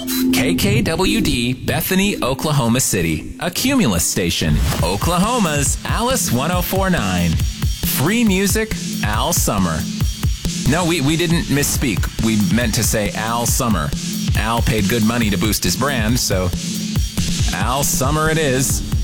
KKWD, Bethany, Oklahoma City, a Cumulus station. Oklahoma's Alice 1049. Free music, Al Summer. No, we didn't misspeak. We meant to say Al Summer. Al paid good money to boost his brand, so Al Summer it is.